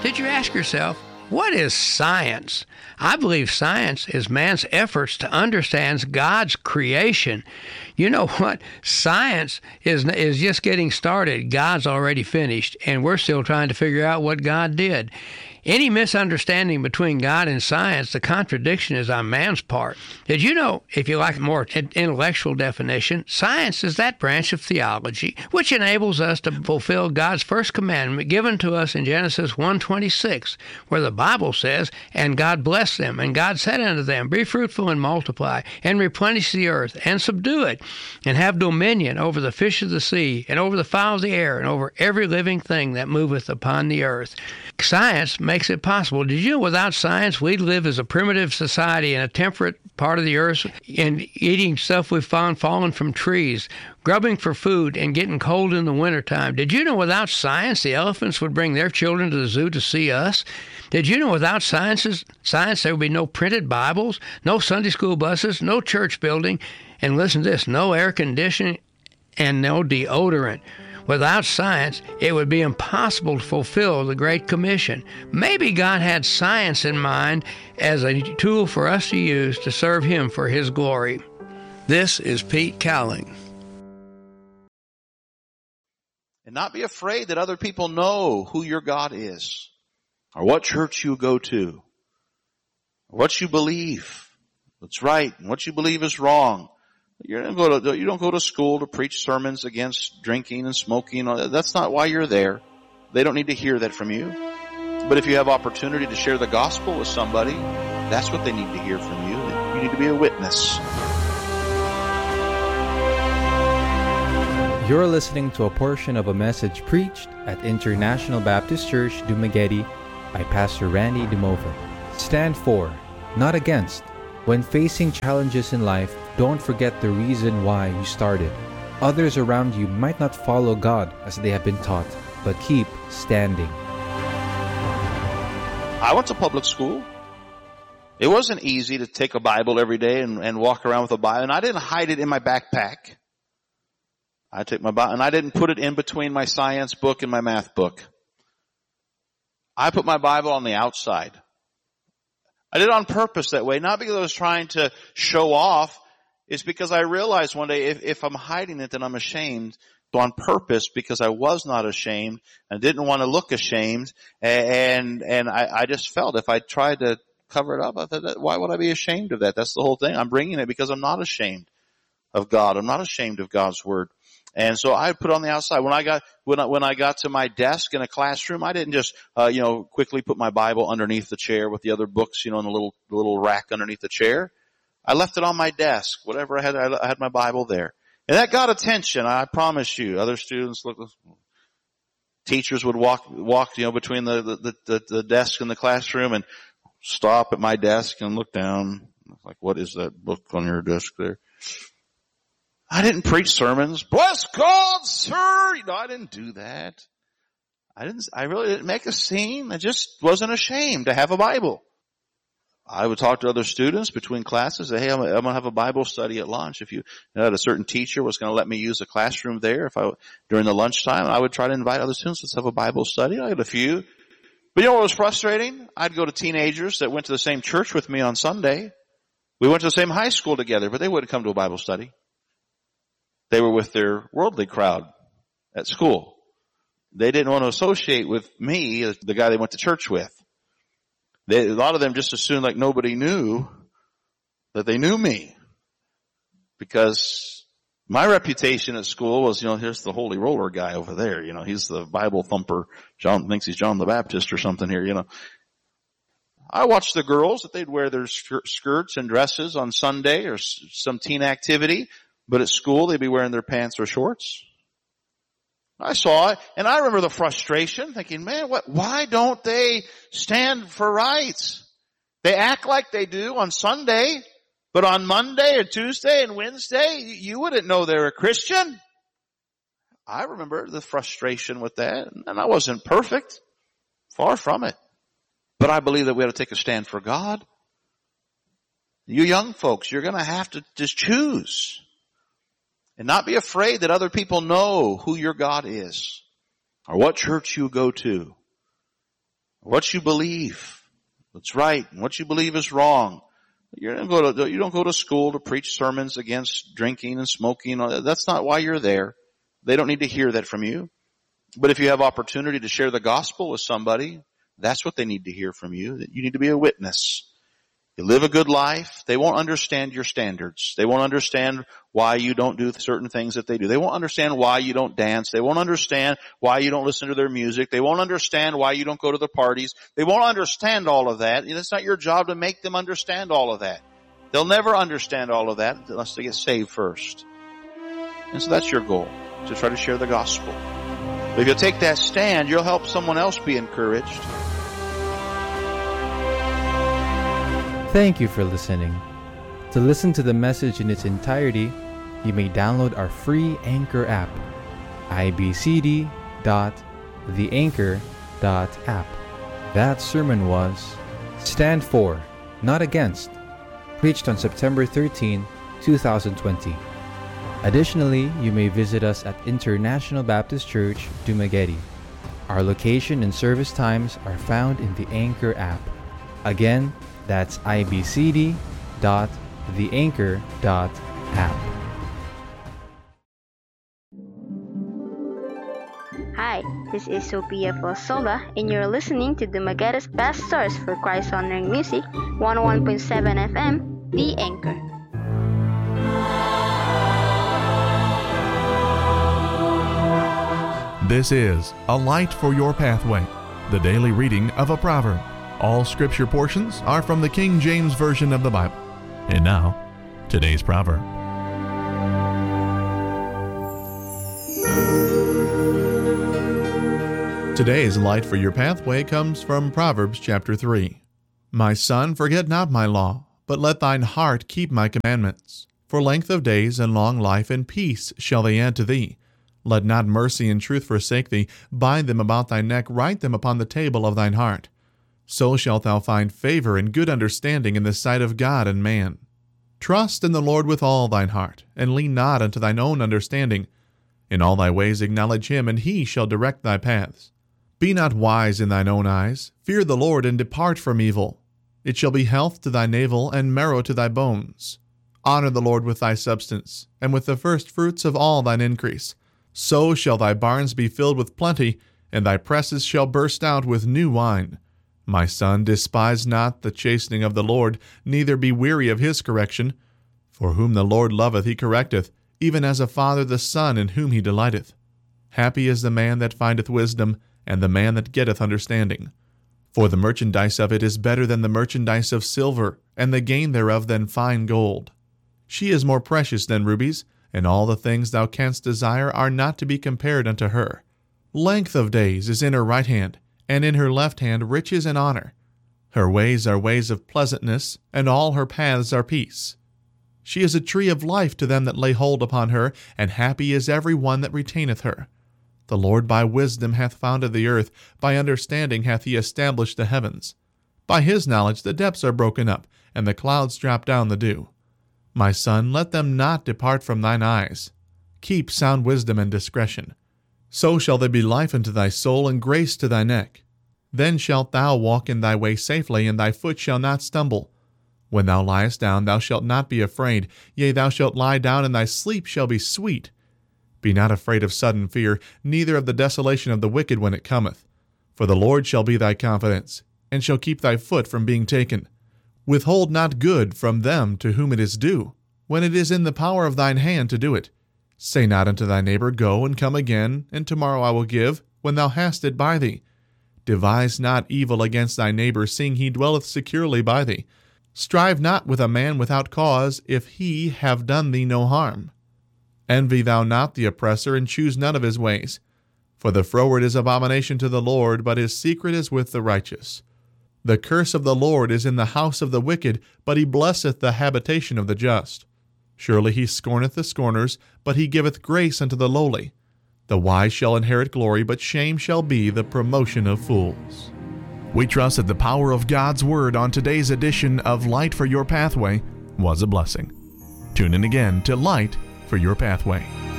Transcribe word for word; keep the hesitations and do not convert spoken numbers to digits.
Did you ask yourself, what is science? I believe science is man's efforts to understand God's creation. You know what? Science is is just getting started. God's already finished, and we're still trying to figure out what God did. Any misunderstanding between God and science, the contradiction is on man's part. Did you know, if you like a more intellectual definition, science is that branch of theology which enables us to fulfill God's first commandment given to us in Genesis one twenty-six, where the Bible says, "And God blessed them, and God said unto them, Be fruitful and multiply, and replenish the earth, and subdue it, and have dominion over the fish of the sea, and over the fowl of the air, and over every living thing that moveth upon the earth." Science makes it possible. Did you know without science, we'd live as a primitive society in a temperate part of the earth and eating stuff we found fallen from trees, grubbing for food, and getting cold in the wintertime? Did you know without science, the elephants would bring their children to the zoo to see us? Did you know without sciences, science, there would be no printed Bibles, no Sunday school buses, no church building, and listen to this, no air conditioning and no deodorant? Without science, it would be impossible to fulfill the Great Commission. Maybe God had science in mind as a tool for us to use to serve Him for His glory. This is Pete Cowling. And not be afraid that other people know who your God is, or what church you go to, or what you believe, what's right, and what you believe is wrong. You don't go to, you don't go to school to preach sermons against drinking and smoking. That's not why you're there. They don't need to hear that from you. But if you have opportunity to share the gospel with somebody, that's what they need to hear from you. You need to be a witness. You're listening to a portion of a message preached at International Baptist Church, Dumaguete by Pastor Randy DeMova. Stand for, not against. When facing challenges in life, don't forget the reason why you started. Others around you might not follow God as they have been taught, but keep standing. I went to public school. It wasn't easy to take a Bible every day and, and walk around with a Bible, and I didn't hide it in my backpack. I took my Bible, and I didn't put it in between my science book and my math book. I put my Bible on the outside. I did it on purpose that way, not because I was trying to show off. It's because I realized one day if, if I'm hiding it, then I'm ashamed. So on purpose, because I was not ashamed and didn't want to look ashamed, and and I, I just felt if I tried to cover it up, I thought, why would I be ashamed of that? That's the whole thing. I'm bringing it because I'm not ashamed of God. I'm not ashamed of God's word. And so I put it on the outside. When I got, when I, when I got to my desk in a classroom, I didn't just, uh, you know, quickly put my Bible underneath the chair with the other books, you know, in the little, little rack underneath the chair. I left it on my desk. Whatever I had, I had my Bible there. And that got attention, I promise you. Other students, look, teachers would walk, walk, you know, between the, the, the, the desk and the classroom and stop at my desk and look down. Like, what is that book on your desk there? I didn't preach sermons. Bless God, sir. You know, I didn't do that. I didn't, I really didn't make a scene. I just wasn't ashamed to have a Bible. I would talk to other students between classes. Say, hey, I'm, I'm going to have a Bible study at lunch. If you, you know, a certain teacher was going to let me use the classroom there, if I, during the lunchtime, I would try to invite other students. Let's have a Bible study. I had a few. But you know what was frustrating? I'd go to teenagers that went to the same church with me on Sunday. We went to the same high school together, but they wouldn't come to a Bible study. They were with their worldly crowd at school. They didn't want to associate with me, the guy they went to church with. They, a lot of them just assumed like nobody knew that they knew me. Because my reputation at school was, you know, here's the holy roller guy over there. You know, he's the Bible thumper. John thinks he's John the Baptist or something here, you know. I watched the girls that they'd wear their skirts and dresses on Sunday or some teen activity. But at school, they'd be wearing their pants or shorts. I saw it, and I remember the frustration, thinking, man, what, why don't they stand for rights? They act like they do on Sunday, but on Monday or Tuesday and Wednesday, you wouldn't know they're a Christian. I remember the frustration with that, and I wasn't perfect. Far from it. But I believe that we ought to take a stand for God. You young folks, you're going to have to just choose. And not be afraid that other people know who your God is, or what church you go to, what you believe. What's right and what you believe is wrong. You don't go to, you don't go to school to preach sermons against drinking and smoking. That's not why you're there. They don't need to hear that from you. But if you have opportunity to share the gospel with somebody, that's what they need to hear from you. That you need to be a witness. You live a good life. They won't understand your standards. They won't understand why you don't do certain things that they do. They won't understand why you don't dance. They won't understand why you don't listen to their music. They won't understand why you don't go to the parties. They won't understand all of that. It's not your job to make them understand all of that. They'll never understand all of that unless they get saved first. And so that's your goal, to try to share the gospel. But if you'll take that stand, you'll help someone else be encouraged. Thank you for listening. To listen to the message in its entirety, you may download our free Anchor app, i b c d dot the anchor dot app. That sermon was Stand For, Not Against, preached on September thirteenth, twenty twenty. Additionally, you may visit us at International Baptist Church, Dumaguete. Our location and service times are found in the Anchor app. Again, that's i b c d dot the anchor dot app. Hi, this is Sophia Fosola, and you're listening to Dumaguete's best source for Christ-honoring music, one oh one point seven F M, The Anchor. This is A Light for Your Pathway, the daily reading of a proverb. All scripture portions are from the King James Version of the Bible. And now, today's proverb. Today's Light for Your Pathway comes from Proverbs chapter three. My son, forget not my law, but let thine heart keep my commandments. For length of days and long life and peace shall they add to thee. Let not mercy and truth forsake thee. Bind them about thy neck, write them upon the table of thine heart. So shalt thou find favor and good understanding in the sight of God and man. Trust in the Lord with all thine heart, and lean not unto thine own understanding. In all thy ways acknowledge him, and he shall direct thy paths. Be not wise in thine own eyes. Fear the Lord, and depart from evil. It shall be health to thy navel, and marrow to thy bones. Honor the Lord with thy substance, and with the first fruits of all thine increase. So shall thy barns be filled with plenty, and thy presses shall burst out with new wine. My son, despise not the chastening of the Lord, neither be weary of his correction. For whom the Lord loveth he correcteth, even as a father the son in whom he delighteth. Happy is the man that findeth wisdom, and the man that getteth understanding. For the merchandise of it is better than the merchandise of silver, and the gain thereof than fine gold. She is more precious than rubies, and all the things thou canst desire are not to be compared unto her. Length of days is in her right hand, and in her left hand riches and honor. Her ways are ways of pleasantness, and all her paths are peace. She is a tree of life to them that lay hold upon her, and happy is every one that retaineth her. The Lord by wisdom hath founded the earth, by understanding hath he established the heavens. By his knowledge the depths are broken up, and the clouds drop down the dew. My son, let them not depart from thine eyes. Keep sound wisdom and discretion. So shall there be life unto thy soul, and grace to thy neck. Then shalt thou walk in thy way safely, and thy foot shall not stumble. When thou liest down, thou shalt not be afraid. Yea, thou shalt lie down, and thy sleep shall be sweet. Be not afraid of sudden fear, neither of the desolation of the wicked when it cometh. For the Lord shall be thy confidence, and shall keep thy foot from being taken. Withhold not good from them to whom it is due, when it is in the power of thine hand to do it. Say not unto thy neighbor, Go, and come again, and tomorrow I will give, when thou hast it by thee. Devise not evil against thy neighbor, seeing he dwelleth securely by thee. Strive not with a man without cause, if he have done thee no harm. Envy thou not the oppressor, and choose none of his ways. For the froward is abomination to the Lord, but his secret is with the righteous. The curse of the Lord is in the house of the wicked, but he blesseth the habitation of the just. Surely he scorneth the scorners, but he giveth grace unto the lowly. The wise shall inherit glory, but shame shall be the promotion of fools. We trust that the power of God's Word on today's edition of Light for Your Pathway was a blessing. Tune in again to Light for Your Pathway.